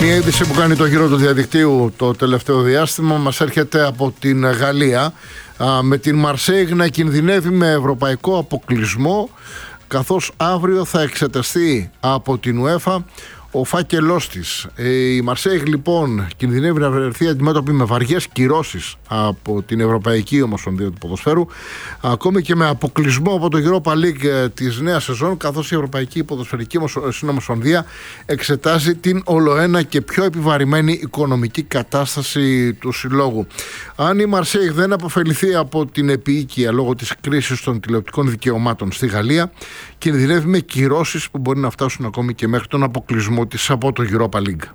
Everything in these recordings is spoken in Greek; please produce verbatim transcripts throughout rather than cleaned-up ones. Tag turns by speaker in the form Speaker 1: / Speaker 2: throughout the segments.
Speaker 1: Μια είδηση που κάνει το γύρο του διαδικτύου το τελευταίο διάστημα μας έρχεται από την Γαλλία, με την Μαρσέιγ να κινδυνεύει με ευρωπαϊκό αποκλεισμό, καθώς αύριο θα εξεταστεί από την UEFA ο φάκελός της. Η Μαρσέιγ λοιπόν κινδυνεύει να βρεθεί αντιμέτωπη με βαριές κυρώσεις από την Ευρωπαϊκή Ομοσπονδία του Ποδοσφαίρου, ακόμη και με αποκλεισμό από το Europa League της νέας σεζόν, καθώς η Ευρωπαϊκή Ποδοσφαιρική Συνομοσπονδία εξετάζει την ολοένα και πιο επιβαρημένη οικονομική κατάσταση του συλλόγου. Αν η Μαρσέιγ δεν αποφεληθεί από την επίοικια λόγω της κρίσης των τηλεοπτικών δικαιωμάτων στη Γαλλία, κινδυνεύει με κυρώσεις που μπορεί να φτάσουν ακόμη και μέχρι τον αποκλεισμό της από το Europa League.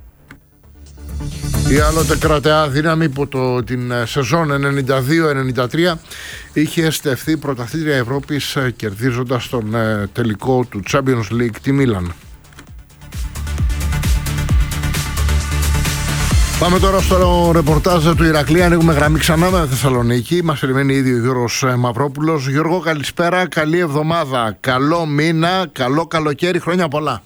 Speaker 1: Η άλλοτε κρατεά δύναμη που το, την σεζόν ενενήντα δύο ενενήντα τρία είχε στεφθεί πρωταθλήτρια Ευρώπης, κερδίζοντας τον τελικό του Champions League τη Μίλαν. Πάμε τώρα στο ρεπορτάζ του Ηρακλή. Ανοίγουμε γραμμή ξανά με Θεσσαλονίκη. Μας περιμένει ήδη ο Γιώργος Μαυρόπουλος. Γιώργο, καλησπέρα, καλή εβδομάδα, καλό μήνα, καλό καλοκαίρι, χρόνια πολλά.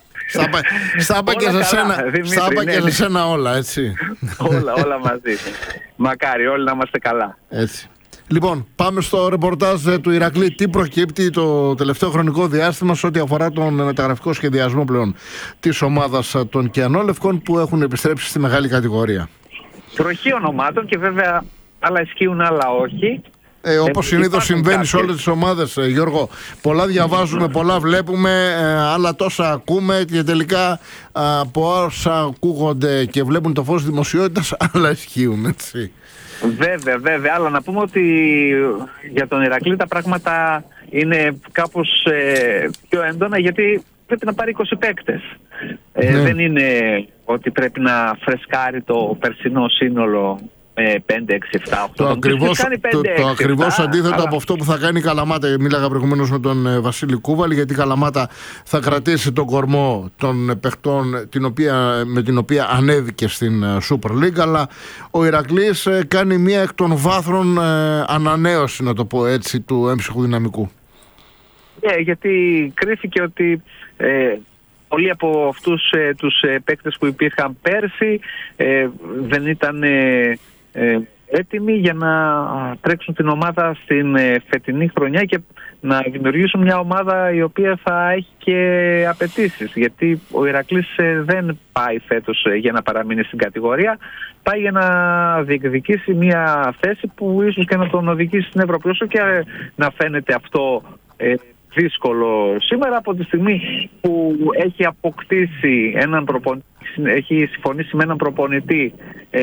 Speaker 1: Στα είπα και σε σένα, στα είπα και σε σένα όλα, έτσι.
Speaker 2: Όλα, όλα μαζί. Μακάρι όλοι να είμαστε καλά.
Speaker 1: Έτσι. Λοιπόν, πάμε στο ρεπορτάζ του Ηρακλή. Τι προκύπτει το τελευταίο χρονικό διάστημα σε ό,τι αφορά τον μεταγραφικό σχεδιασμό πλέον της ομάδας των Κιανόλευκων που έχουν επιστρέψει στη μεγάλη κατηγορία?
Speaker 2: Τροχή ονομάτων και βέβαια άλλα ισχύουν, άλλα όχι.
Speaker 1: Ε, όπως συνήθως συμβαίνει σε όλες τις ομάδες, Γιώργο. Πολλά διαβάζουμε, πολλά βλέπουμε, ε, άλλα τόσα ακούμε και τελικά από όσα ακούγονται και βλέπουν το φως δημοσιότητας, άλλα ισχύουν, έτσι.
Speaker 2: Βέβαια, βέβαια. Αλλά να πούμε ότι για τον Ηρακλή τα πράγματα είναι κάπως ε, πιο έντονα, γιατί πρέπει να πάρει είκοσι παίκτες. Ε, ναι. Δεν είναι ότι πρέπει να φρεσκάρει το περσινό σύνολο με πέντε, έξι, επτά, οκτώ.
Speaker 1: Το ακριβώς, το, το ακριβώς αντίθετο αλλά... από αυτό που θα κάνει η Καλαμάτα. Μίλαγα προηγουμένως με τον ε, Βασίλη Κούβαλη, γιατί η Καλαμάτα θα κρατήσει τον κορμό των παιχτών την οποία, με την οποία ανέβηκε στην ε, Super League, αλλά ο Ηρακλής ε, κάνει μία εκ των βάθρων ε, ανανέωση, να το πω έτσι, του έμψυχου δυναμικού.
Speaker 2: Ναι, yeah, γιατί κρίθηκε ότι ε, πολλοί από αυτούς ε, τους ε, παίκτες που υπήρχαν πέρσι ε, δεν ήταν ε, ε, έτοιμοι για να τρέξουν την ομάδα στην ε, φετινή χρονιά και να δημιουργήσουν μια ομάδα η οποία θα έχει και απαιτήσεις. Γιατί ο Ηρακλής ε, δεν πάει φέτος ε, για να παραμείνει στην κατηγορία, πάει για να διεκδικήσει μια θέση που ίσως και να τον οδηγήσει στην Ευρώπη. Όσο και ε, να φαίνεται αυτό ε, δύσκολο σήμερα, από τη στιγμή που έχει αποκτήσει έναν προπονητή, έχει συμφωνήσει με έναν προπονητή ε,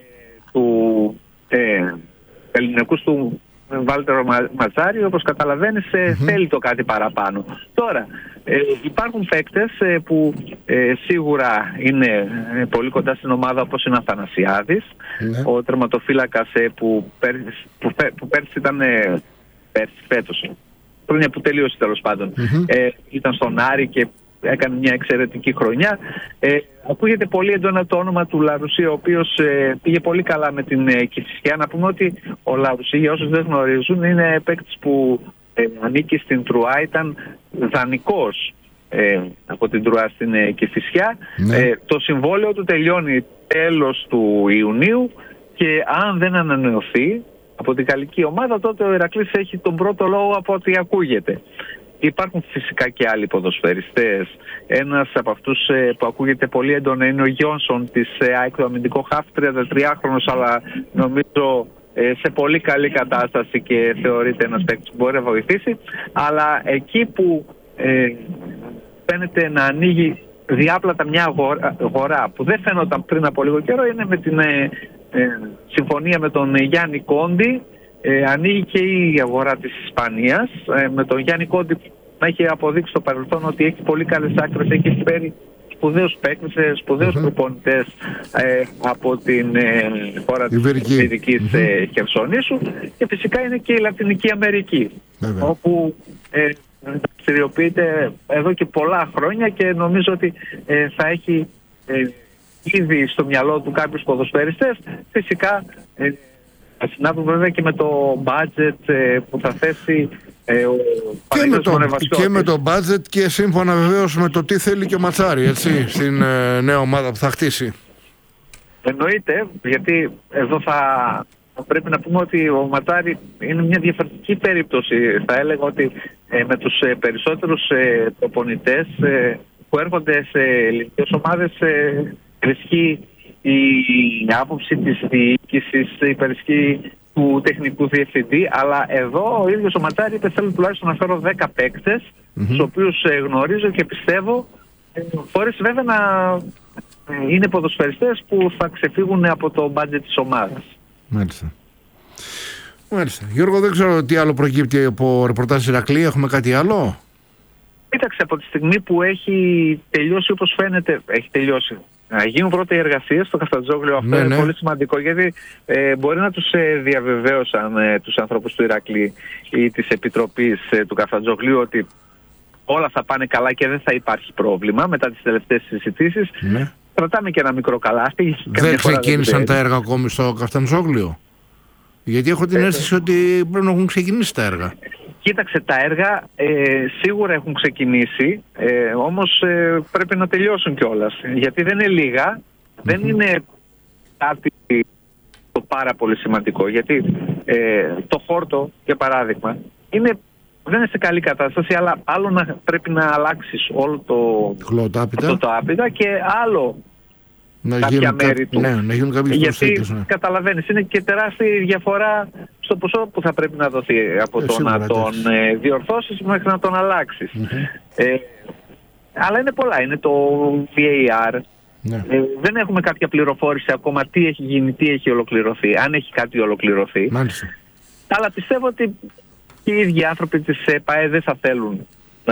Speaker 2: του ε, ελληνικούς του Βάλτερο Ματζάρη, όπως καταλαβαίνεις, ε, mm-hmm. θέλει το κάτι παραπάνω. Τώρα, ε, υπάρχουν παίκτες ε, που ε, σίγουρα είναι ε, πολύ κοντά στην ομάδα, όπως είναι ο Αθανασιάδης, mm-hmm. ο τερματοφύλακας ε, που, πέρσι, που, που πέρσι ήταν ε, πέρσι, φέτος, χρόνια που τελείωσε τέλος πάντων, mm-hmm. ε, ήταν στον Άρη και έκανε μια εξαιρετική χρονιά. Ε, ακούγεται πολύ έντονα το όνομα του Λαρουσί, ο οποίος ε, πήγε πολύ καλά με την ε, Κηφισιά. Να πούμε ότι ο Λαρουσί, για όσους δεν γνωρίζουν, είναι παίκτης που ε, ανήκει στην Τρουά, ήταν δανεικός ε, από την Τρουά στην ε, Κηφισιά. Mm-hmm. Ε, το συμβόλαιο του τελειώνει τέλος του Ιουνίου και αν δεν ανανεωθεί από την γαλλική ομάδα, τότε ο Ηρακλής έχει τον πρώτο λόγο από ό,τι ακούγεται. Υπάρχουν φυσικά και άλλοι ποδοσφαιριστές. Ένας από αυτούς ε, που ακούγεται πολύ έντονα είναι ο Γιόνσον της ε, ΑΕΚ, το αμυντικό χαφ, τριαντατριάχρονος, αλλά νομίζω ε, σε πολύ καλή κατάσταση και θεωρείται ένας παίκτης που μπορεί να βοηθήσει. Αλλά εκεί που ε, φαίνεται να ανοίγει διάπλατα μια αγορά, αγορά που δεν φαίνονταν πριν από λίγο καιρό, είναι με την ε, ε, συμφωνία με τον Γιάννη Κόντι. Ε, ανοίγει και η αγορά της Ισπανίας ε, με τον Γιάννη Κόντι να έχει αποδείξει στο παρελθόν ότι έχει πολύ καλές άκρες, έχει φέρει σπουδαίους παίκτες, σπουδαίους mm-hmm. προπονητές ε, από την ε, χώρα της Δυτικής mm-hmm. ε, Χερσονήσου, και φυσικά είναι και η Λατινική Αμερική mm-hmm. όπου ε, δραστηριοποιείται εδώ και πολλά χρόνια και νομίζω ότι ε, θα έχει ε, ήδη στο μυαλό του κάποιους ποδοσφαιριστές. Φυσικά ε, θα συνάδουν βέβαια και με το budget ε, που θα θέσει ε, ο
Speaker 1: και με, το, και με το budget και σύμφωνα βεβαίως με το τι θέλει και ο Ματσάρη, έτσι, στην ε, νέα ομάδα που θα χτίσει.
Speaker 2: εννοείται, γιατί εδώ θα πρέπει να πούμε ότι ο Ματάρι είναι μια διαφορετική περίπτωση. Θα έλεγα ότι ε, με τους ε, περισσότερους ε, προπονητές ε, που έρχονται σε ελληνικές ομάδες ε, υπερισχύει η άποψη της διοίκησης, υπερισχύει του τεχνικού διευθυντή, αλλά εδώ ο ίδιος ο Ματάρι είπε θέλω τουλάχιστον να φέρω δέκα παίκτες, mm-hmm. τους οποίους ε, γνωρίζω και πιστεύω, ε, χωρίς βέβαια να ε, είναι ποδοσφαιριστές που θα ξεφύγουν από το μπάτζετ της ομάδας.
Speaker 1: Μάλιστα. Μάλιστα. Γιώργο, δεν ξέρω τι άλλο προκύπτει από ρεπορτάζ Ηρακλή. Έχουμε κάτι άλλο?
Speaker 2: Κοίταξε, από τη στιγμή που έχει τελειώσει, όπως φαίνεται, έχει τελειώσει. Να γίνουν πρώτα οι εργασίες στο Καφτατζόγλιο. Αυτό ναι, είναι ναι. πολύ σημαντικό, γιατί ε, μπορεί να τους ε, διαβεβαίωσαν ε, τους ανθρώπους του Ηρακλή ή της Επιτροπής ε, του Καφτατζόγλιου ότι όλα θα πάνε καλά και δεν θα υπάρχει πρόβλημα μετά τις τελευταίες συζητήσεις. Ναι. Κρατάμε και ένα μικρό καλάθι.
Speaker 1: Δεν ξεκίνησαν τα έργα ακόμη στο Καφτατζόγλιο? Γιατί έχω την αίσθηση ε, ότι πρέπει να έχουν ξεκινήσει τα έργα.
Speaker 2: Κοίταξε, τα έργα ε, σίγουρα έχουν ξεκινήσει, ε, όμως ε, πρέπει να τελειώσουν κιόλας. Γιατί δεν είναι λίγα, mm-hmm. δεν είναι κάτι το πάρα πολύ σημαντικό. Γιατί ε, το χόρτο, για παράδειγμα, είναι, δεν είναι σε καλή κατάσταση, αλλά άλλο να πρέπει να αλλάξεις όλο το, το, το άπειτα και άλλο
Speaker 1: να
Speaker 2: κάποια
Speaker 1: γίνουν,
Speaker 2: μέρη του.
Speaker 1: Ναι, να γίνουν κάποιες προσθήκες.
Speaker 2: Γιατί ναι. καταλαβαίνεις, είναι και τεράστια διαφορά στο ποσό που θα πρέπει να δοθεί από ε, το σίγουρα, να τον ε, διορθώσεις μέχρι να τον αλλάξεις. Mm-hmm. Ε, αλλά είναι πολλά. Είναι το βι έι αρ. Ναι. Ε, δεν έχουμε κάποια πληροφόρηση ακόμα τι έχει γίνει, τι έχει ολοκληρωθεί, αν έχει κάτι ολοκληρωθεί.
Speaker 1: Μάλιστα.
Speaker 2: Αλλά πιστεύω ότι και οι ίδιοι άνθρωποι της ΠΑΕ δεν θα θέλουν να...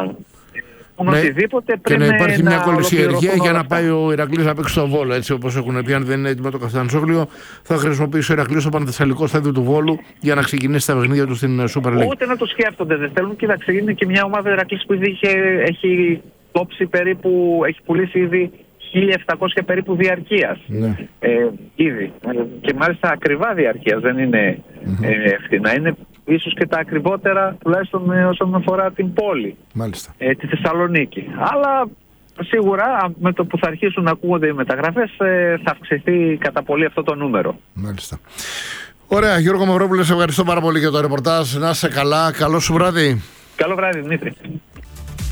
Speaker 2: Ναι,
Speaker 1: και να υπάρχει να μια κολυσιεργία για να πάει ο Ηρακλής να παίξει στο Βόλο. Έτσι όπως έχουν πει, αν δεν είναι έτοιμο το Καφτατζόγλιο, θα χρησιμοποιήσει ο Ηρακλής το πανθεσσαλικό στάδιο του Βόλου για να ξεκινήσει τα παιχνίδια του στην Super League.
Speaker 2: Ούτε να το σκέφτονται, δεν θέλουν. Κοίταξε, είναι και μια ομάδα Ηρακλής που ήδη είχε, έχει κόψει περίπου, έχει πουλήσει ήδη χίλια επτακόσια περίπου διαρκείας. Ναι. Ε, ήδη. Και μάλιστα ακριβά διαρκείας, δεν είναι mm-hmm. ε, φθηνά. Είναι ίσως και τα ακριβότερα, τουλάχιστον ε, όσον αφορά την πόλη,
Speaker 1: Μάλιστα.
Speaker 2: Ε, τη Θεσσαλονίκη. Αλλά σίγουρα με το που θα αρχίσουν να ακούγονται οι μεταγραφές ε, θα αυξηθεί κατά πολύ αυτό το νούμερο.
Speaker 1: Μάλιστα. Ωραία, Γιώργο Μαυρόπουλε, σε ευχαριστώ πάρα πολύ για το ρεπορτάζ. Να είσαι καλά, καλό σου βράδυ.
Speaker 2: Καλό βράδυ, Δημήτρη.